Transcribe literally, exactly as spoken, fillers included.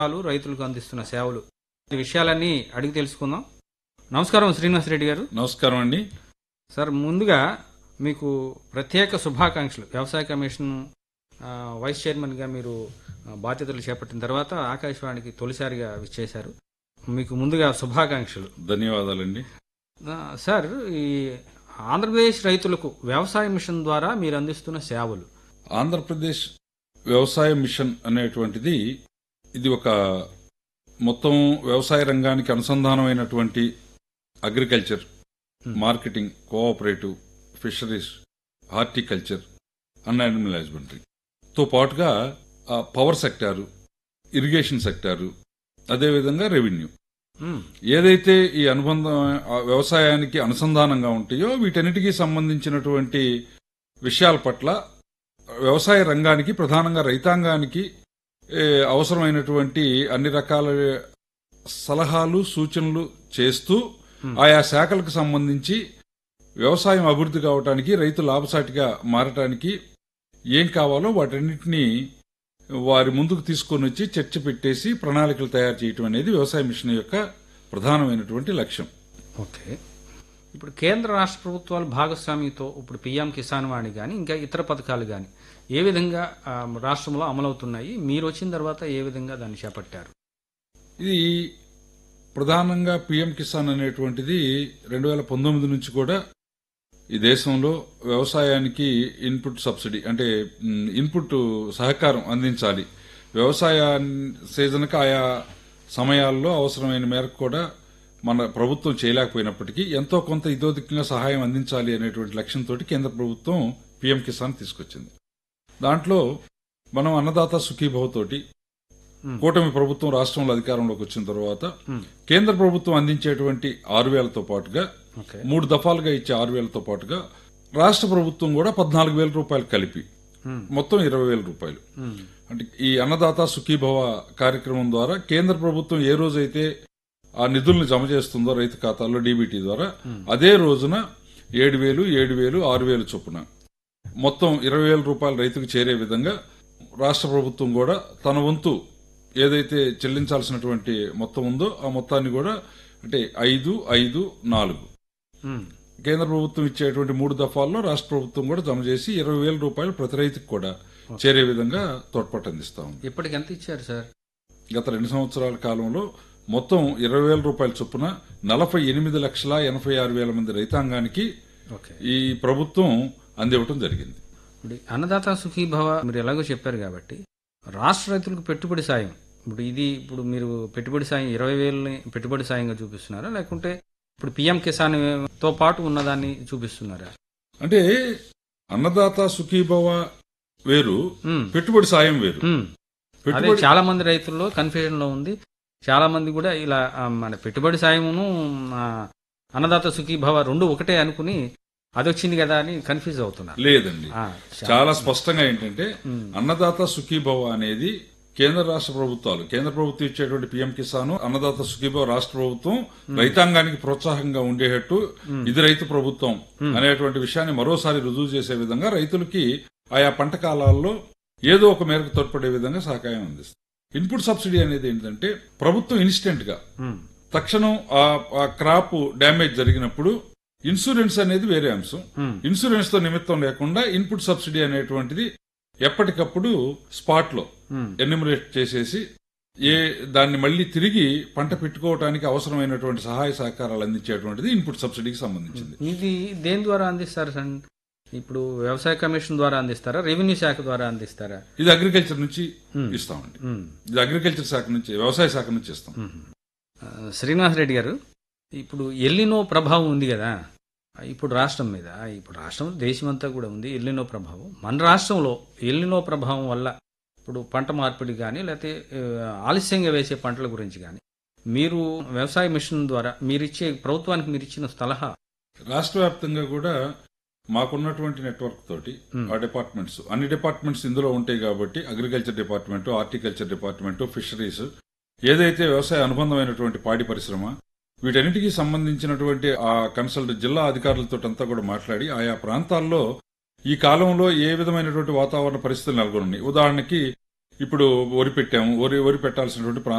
రైతులకు అందిస్తున్న సేవలు ఈ విషయాలన్నీ అడిగి తెలుసుకుందాం. నమస్కారం శ్రీనివాస్ రెడ్డి గారు. నమస్కారం అండి. సార్, ముందుగా మీకు ప్రత్యేక శుభాకాంక్షలు. వ్యవసాయ కమిషన్ ఆ, వైస్ చైర్మన్గా మీరు ఆ, బాధ్యతలు చేపట్టిన తర్వాత ఆకాశవాణికి తొలిసారిగా విచ్చేశారు. మీకు ముందుగా శుభాకాంక్షలు. ధన్యవాదాలండి. ఆ, సార్, ఈ ఆంధ్రప్రదేశ్ రైతులకు వ్యవసాయ మిషన్ ద్వారా మీరు అందిస్తున్న సేవలు. ఆంధ్రప్రదేశ్ వ్యవసాయ మిషన్ అనేటువంటిది ఇది ఒక మొత్తం వ్యవసాయ రంగానికి అనుసంధానమైనటువంటి agriculture, marketing, cooperative, fisheries, horticulture, and animal husbandry తో పాటుగా ఆ, పవర్ సెక్టారు, ఇరిగేషన్ సెక్టారు, అదేవిధంగా రెవెన్యూ మ్, ఏదైతే ఈ అనుబంధం ఆ వ్యవసాయానికి అనుసంధానంగా ఉంటాయో వీటన్నిటికీ సంబంధించినటువంటి విషయాల పట్ల వ్యవసాయ రంగానికి, ప్రధానంగా రైతాంగానికి ఏ, అవసరమైనటువంటి అన్ని రకాల సలహాలు, సూచనలు చేస్తూ ఆయా శాఖలకు సంబంధించి వ్యవసాయం అభివృద్ధి కావటానికి, రైతు లాభసాటిగా మారటానికి ఏం కావాలో వాటన్నిటినీ వారి ముందుకు తీసుకొని వచ్చి చర్చ పెట్టేసి ప్రణాళికలు తయారు చేయటం అనేది వ్యవసాయ మిషన్ యొక్క ప్రధానమైనటువంటి లక్ష్యం. ఓకే. ఇప్పుడు కేంద్ర రాష్ట్ర ప్రభుత్వాలు భాగస్వామ్యంతో ఇప్పుడు పీఎం కిసాన్ వాణి కానీ ఇంకా ఇతర పథకాలు కానీ ఏ విధంగా ఆ, రాష్ట్రంలో అమలవుతున్నాయి? మీరు వచ్చిన తర్వాత ఏ విధంగా దాన్ని చేపట్టారు? ఇది ప్రధానంగా పీఎం కిసాన్ అనేటువంటిది రెండు వేల పంతొమ్మిది నుంచి కూడా ఈ దేశంలో వ్యవసాయానికి ఇన్పుట్ సబ్సిడీ అంటే మ్, ఇన్పుట్ సహకారం అందించాలి. వ్యవసాయ సీజన్కి ఆయా సమయాల్లో అవసరమైన మేరకు కూడా మన ప్రభుత్వం చేయలేకపోయినప్పటికీ ఎంతో కొంత ఇతోధికంగా సహాయం అందించాలి అనేటువంటి లక్ష్యంతో కేంద్ర ప్రభుత్వం పీఎం కిసాన్ తీసుకొచ్చింది. దాంట్లో మనం అన్నదాత సుఖీభవ తోటి కూటమి ప్రభుత్వం రాష్ట్రంలో అధికారంలోకి వచ్చిన తర్వాత కేంద్ర ప్రభుత్వం అందించేటువంటి ఆరు వేలతో పాటుగా ఓకే. మూడు దఫాలుగా ఇచ్చే ఆరు వేలతో పాటుగా రాష్ట్ర ప్రభుత్వం కూడా పద్నాలుగు వేల రూపాయలు కలిపి మ్, మొత్తం ఇరవై వేల రూపాయలు మ్, అంటే ఈ అన్నదాత సుఖీభవ కార్యక్రమం ద్వారా కేంద్ర ప్రభుత్వం ఏ రోజైతే ఆ నిధుల్ని జమ చేస్తుందో రైతు ఖాతాల్లో డీబీటీ ద్వారా అదే రోజున ఏడు వేలు ఏడు వేలు ఆరు వేలు చొప్పున మొత్తం ఇరవై వేల రూపాయలు రైతుకు చేరే విధంగా రాష్ట్ర ప్రభుత్వం కూడా తన వంతు ఏదైతే చెల్లించాల్సినటువంటి మొత్తం ఉందో ఆ మొత్తాన్ని కూడా అంటే ఐదు ఐదు నాలుగు మ్, కేంద్ర ప్రభుత్వం ఇచ్చేటువంటి మూడు దఫాల్లో రాష్ట్ర ప్రభుత్వం కూడా జమ చేసి ఇరవై వేల రూపాయలు ప్రతి రైతుకు కూడా చేరే విధంగా తోడ్పాటు అందిస్తా ఉంది. ఇప్పటికి ఎంత ఇచ్చారు సార్? గత రెండు సంవత్సరాల కాలంలో మొత్తం ఇరవై వేల రూపాయల చొప్పున నలభై ఎనిమిది లక్షల ఎనభై ఆరు వేల మంది రైతాంగానికి ఓకే. ఈ ప్రభుత్వం అందివ్వటం జరిగింది. ఇప్పుడు అన్నదాత సుఖీభవ మీరు ఎలాగో చెప్పారు కాబట్టి రాష్ట్ర రైతులకు పెట్టుబడి సాయం ఇప్పుడు ఇది ఇప్పుడు మీరు పెట్టుబడి సాయం ఇరవై వేలని పెట్టుబడి సాయంగా చూపిస్తున్నారా, లేకుంటే ఇప్పుడు పిఎం కిసాన్ తో పాటు ఉన్నదాన్ని చూపిస్తున్నారా? అంటే అన్నదాత సుఖీభవ వేరు, మ్, పెట్టుబడి సాయం వేరు. మ్. అదే పెట్టుబడి చాలా మంది రైతుల్లో కన్ఫ్యూజన్ లో ఉంది. చాలా మంది కూడా ఇలా ఆ, మన పెట్టుబడి సాయమును ఆ, అన్నదాత సుఖీభవ రెండు ఒకటే అనుకుని అది వచ్చింది కదా అని కన్ఫ్యూజ్ అవుతున్నారు. లేదండి. ఆ, చాలా స్పష్టంగా ఏంటంటే మ్, అన్నదాత సుఖీభవ అనేది కేంద్ర రాష్ట్ర ప్రభుత్వాలు, కేంద్ర ప్రభుత్వం ఇచ్చేటువంటి పీఎం కిసాన్, అన్నదాత సుఖీభవ రాష్ట్ర ప్రభుత్వం రైతాంగానికి ప్రోత్సాహంగా ఉండేటట్టు ఇది రైతు ప్రభుత్వం అనేటువంటి విషయాన్ని మరోసారి రుజువు చేసే విధంగా రైతులకి ఆయా పంట కాలాల్లో ఏదో ఒక మేరకు తోడ్పడే విధంగా సహకారం అందిస్తుంది. ఇన్పుట్ సబ్సిడీ అనేది ఏంటంటే ప్రభుత్వం ఇన్స్టెంట్ గా మ్, తక్షణం ఆ ఆ క్రాప్ డ్యామేజ్ జరిగినప్పుడు ఇన్సూరెన్స్ అనేది వేరే అంశం. మ్, ఇన్సూరెన్స్ తో నిమిత్తం లేకుండా ఇన్పుట్ సబ్సిడీ అనేటువంటిది ఎప్పటికప్పుడు స్పాట్ లో మ్. ఎన్యూమరేట్ చేసేసి ఏ దాన్ని మళ్లీ తిరిగి పంట పెట్టుకోవడానికి అవసరమైనటువంటి సహాయ సహకారాలు అందించేటువంటిది ఇన్పుట్ సబ్సిడీకి సంబంధించింది. ఇది దేని ద్వారా అందిస్తారు సార్? ఇప్పుడు వ్యవసాయ కమిషన్ ద్వారా అందిస్తారా, రెవెన్యూ శాఖ ద్వారా అందిస్తారా? ఇది అగ్రికల్చర్ నుంచి మ్. ఇస్తామండి. మ్, ఇది అగ్రికల్చర్ శాఖ నుంచి, వ్యవసాయ శాఖ నుంచి ఇస్తాం. మ్. ఆ, శ్రీనివాస్ రెడ్డి గారు, ఇప్పుడు ఎల్లినో ప్రభావం ఉంది కదా ఇప్పుడు రాష్ట్రం మీద. ఇప్పుడు రాష్ట్రం దేశమంతా కూడా ఉంది ఎల్లినో ప్రభావం. మన రాష్ట్రంలో ఎల్లినో ప్రభావం వల్ల ఇప్పుడు పంట మార్పిడి కానీ లేకపోతే ఆ, ఆలస్యంగా వేసే పంటల గురించి కానీ మీరు వ్యవసాయ మిషన్ ద్వారా మీరిచ్చే ప్రభుత్వానికి మీరు ఇచ్చిన సలహా? రాష్ట్ర వ్యాప్తంగా కూడా మాకున్నటువంటి నెట్వర్క్ తోటి ఆ డిపార్ట్మెంట్స్, అన్ని డిపార్ట్మెంట్స్ ఇందులో ఉంటాయి కాబట్టి agriculture department, horticulture department, fisheries, ఏదైతే వ్యవసాయ అనుబంధమైనటువంటి పాడి పరిశ్రమ, వీటన్నిటికీ సంబంధించినటువంటి ఆ కన్సల్ట్ జిల్లా అధికారులతో అంతా కూడా మాట్లాడి ఆయా ప్రాంతాల్లో ఈ కాలంలో ఏ విధమైనటువంటి వాతావరణ పరిస్థితులు నెలకొన్నాయి. ఉదాహరణకి ఇప్పుడు వరి పెట్టాము వరి వరి పెట్టాల్సినటువంటి ప్రాంతం